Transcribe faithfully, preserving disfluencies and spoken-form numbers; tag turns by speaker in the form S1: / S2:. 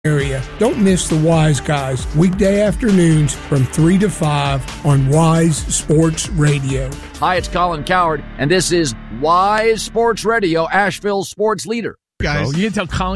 S1: area. Don't miss the Wise Guys weekday afternoons from three to five on Wise Sports Radio.
S2: Hi, it's Colin Cowherd, and this is Wise Sports Radio, Asheville's sports leader.
S3: Guys, you can tell Colin